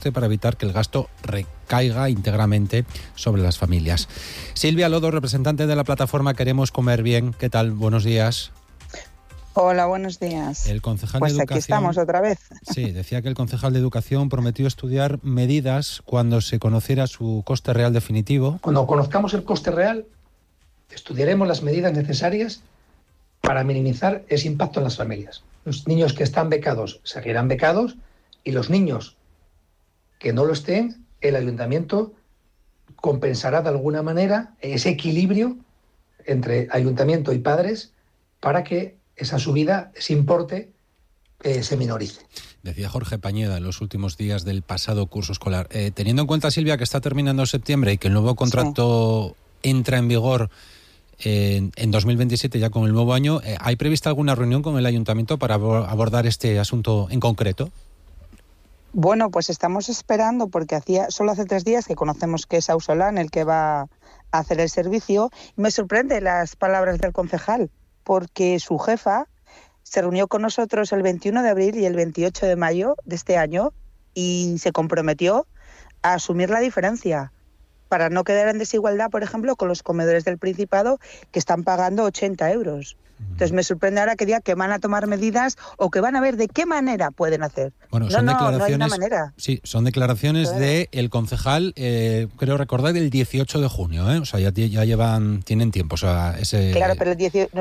para evitar que el gasto recaiga íntegramente sobre las familias. Silvia Lodo, representante de la plataforma Queremos Comer Bien. ¿Qué tal? Buenos días. Hola, buenos días. El concejal pues de Educación, aquí estamos otra vez. Sí, decía que el concejal de Educación prometió estudiar medidas cuando se conociera su coste real definitivo. Cuando conozcamos el coste real, estudiaremos las medidas necesarias para minimizar ese impacto en las familias. Los niños que están becados seguirán becados y los niños que no lo estén, el ayuntamiento compensará de alguna manera ese equilibrio entre ayuntamiento y padres para que esa subida, ese importe, se minorice. Decía Jorge Pañeda en los últimos días del pasado curso escolar. Teniendo en cuenta, Silvia, que está terminando septiembre y que el nuevo contrato entra en vigor en 2027 ya con el nuevo año, ¿hay prevista alguna reunión con el ayuntamiento para abordar este asunto en concreto? Bueno, pues estamos esperando porque solo hace 3 días que conocemos que es Ausolan el que va a hacer el servicio. Me sorprende las palabras del concejal porque su jefa se reunió con nosotros el 21 de abril y el 28 de mayo de este año y se comprometió a asumir la diferencia para no quedar en desigualdad, por ejemplo, con los comedores del Principado que están pagando 80 euros. Entonces me sorprende ahora que diga que van a tomar medidas o que van a ver de qué manera pueden hacer. Bueno, son declaraciones, no hay una manera. Sí, son declaraciones del concejal, creo recordar, del 18 de junio, ¿eh? O sea, ya tienen tiempo. O sea, Claro, pero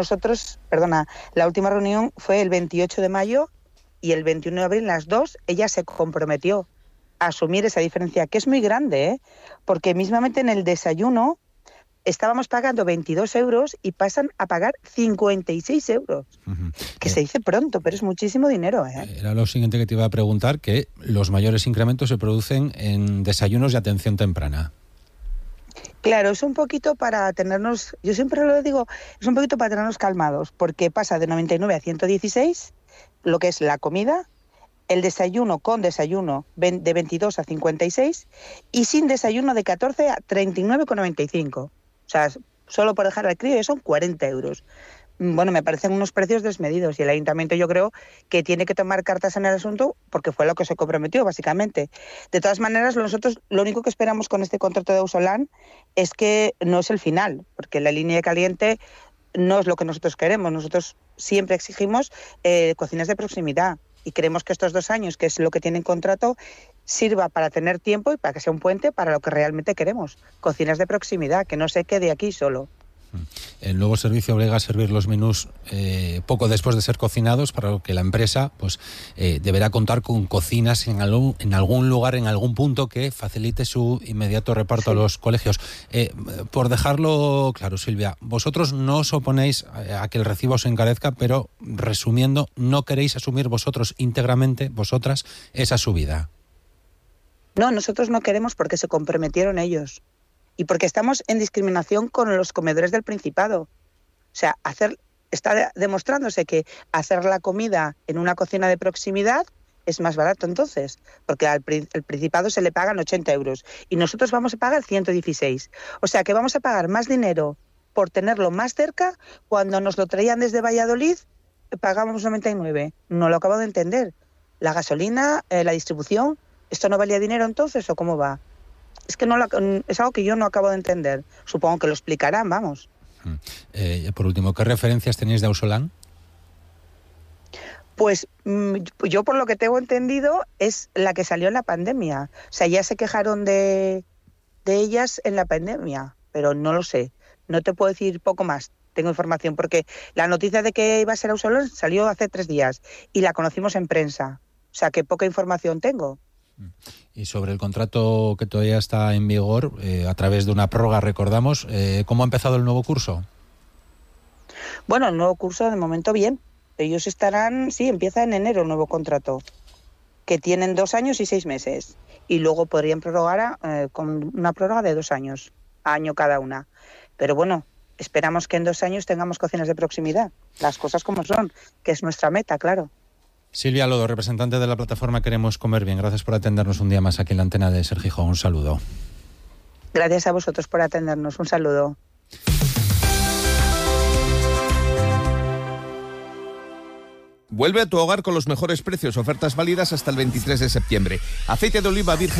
la última reunión fue el 28 de mayo y el 21 de abril, las dos, ella se comprometió a asumir esa diferencia, que es muy grande, ¿eh? Porque mismamente en el desayuno estábamos pagando 22 euros y pasan a pagar 56 euros. Que se dice pronto, pero es muchísimo dinero, ¿eh? Era lo siguiente que te iba a preguntar, que los mayores incrementos se producen en desayunos de atención temprana. Claro, es un poquito para tenernos, yo siempre lo digo, es un poquito para tenernos calmados, porque pasa de 99 a 116, lo que es la comida, el desayuno con desayuno de 22 a 56 y sin desayuno de 14 a 39,95. O sea, solo por dejar al crío son 40 euros. Bueno, me parecen unos precios desmedidos y el ayuntamiento yo creo que tiene que tomar cartas en el asunto porque fue lo que se comprometió, básicamente. De todas maneras, nosotros lo único que esperamos con este contrato de Ausolan es que no es el final, porque la línea caliente no es lo que nosotros queremos. Nosotros siempre exigimos cocinas de proximidad y queremos que estos 2 años, que es lo que tienen contrato, sirva para tener tiempo y para que sea un puente para lo que realmente queremos. Cocinas de proximidad, que no se quede aquí solo. El nuevo servicio obliga a servir los menús poco después de ser cocinados, para lo que la empresa deberá contar con cocinas en algún lugar, en algún punto, que facilite su inmediato reparto a los colegios. Por dejarlo claro, Silvia, vosotros no os oponéis a que el recibo se encarezca, pero resumiendo, no queréis asumir vosotros íntegramente, vosotras, esa subida. No, nosotros no queremos porque se comprometieron ellos. Y porque estamos en discriminación con los comedores del Principado. O sea, está demostrándose que hacer la comida en una cocina de proximidad es más barato entonces, porque al Principado se le pagan 80 euros y nosotros vamos a pagar 116. O sea, que vamos a pagar más dinero por tenerlo más cerca. Cuando nos lo traían desde Valladolid, pagábamos 99. No lo acabo de entender. La gasolina, la distribución, ¿esto no valía dinero entonces o cómo va? Es que es algo que yo no acabo de entender. Supongo que lo explicarán, vamos. Por último, ¿qué referencias tenéis de Ausolan? Pues yo por lo que tengo entendido es la que salió en la pandemia. O sea, ya se quejaron de ellas en la pandemia, pero no lo sé. No te puedo decir poco más. Tengo información porque la noticia de que iba a ser Ausolan salió hace 3 días y la conocimos en prensa. O sea, que poca información tengo. Y sobre el contrato que todavía está en vigor, a través de una prórroga, recordamos, ¿cómo ha empezado el nuevo curso? Bueno, el nuevo curso de momento bien. Ellos empieza en enero el nuevo contrato, que tienen 2 años y 6 meses. Y luego podrían prorrogar con una prórroga de 2 años, año cada una. Pero bueno, esperamos que en 2 años tengamos cocinas de proximidad. Las cosas como son, que es nuestra meta, claro. Silvia Lodo, representante de la plataforma Queremos Comer Bien. Gracias por atendernos un día más aquí en la antena de Ser Gijón. Un saludo. Gracias a vosotros por atendernos. Un saludo. Vuelve a tu hogar con los mejores precios, ofertas válidas hasta el 23 de septiembre. Aceite de oliva virgen